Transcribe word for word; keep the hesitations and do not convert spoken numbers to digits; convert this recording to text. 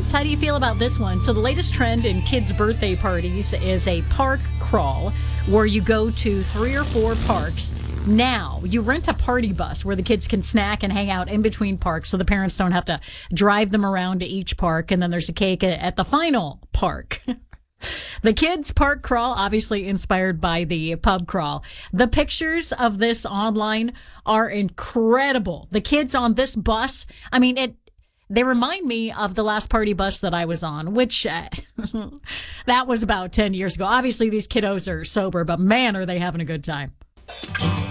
kids, how do you feel about this one? So the latest trend in kids' birthday parties is a park crawl where you go to three or four parks. Now, you rent a party bus where the kids can snack and hang out in between parks so the parents don't have to drive them around to each park, and then there's a cake at the final park. The kids' park crawl, obviously inspired by the pub crawl. The pictures of this online are incredible. The kids on this bus, I mean, it. They remind me of the last party bus that I was on, which uh, that was about ten years ago. Obviously, these kiddos are sober, but man, are they having a good time.